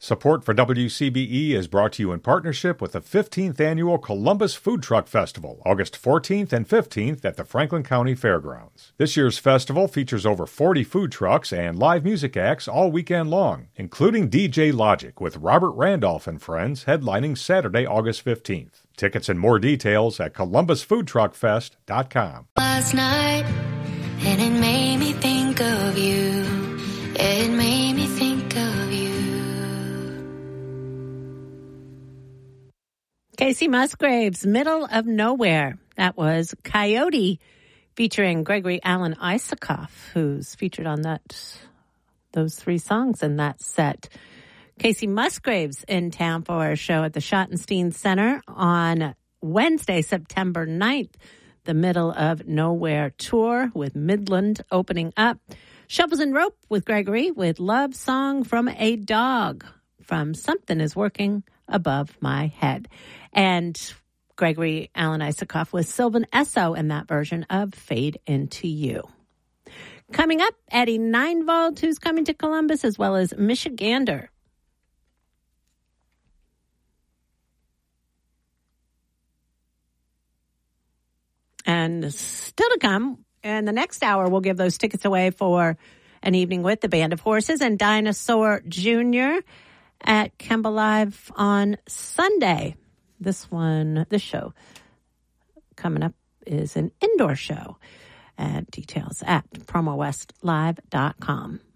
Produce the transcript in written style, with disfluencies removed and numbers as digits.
Support for WCBE is brought to you in partnership with the 15th Annual Columbus Food Truck Festival, August 14th and 15th at the Franklin County Fairgrounds. This year's festival features over 40 food trucks and live music acts all weekend long, including DJ Logic with Robert Randolph and Friends headlining Saturday, August 15th. Tickets and more details at columbusfoodtruckfest.com. Last night, and it made me think of you. It made me think of you. Casey Musgraves, Middle of Nowhere. That was Coyote, featuring Gregory Alan Isakov, who's featured on those three songs in that set. Casey Musgraves in town for a show at the Schottenstein Center on Wednesday, September 9th. The Middle of Nowhere tour with Midland opening up. Shovels and Rope with Gregory with Love Song from a Dog from Something Is Working Above My Head. And Gregory Alan Isakov with Sylvan Esso in that version of Fade Into You. Coming up, Eddie Ninevold, who's coming to Columbus, as well as Michigander. And still to come, in the next hour, we'll give those tickets away for an evening with the Band of Horses and Dinosaur Jr. at Kemba Live on Sunday. This show coming up is an indoor show. Details at promowestlive.com.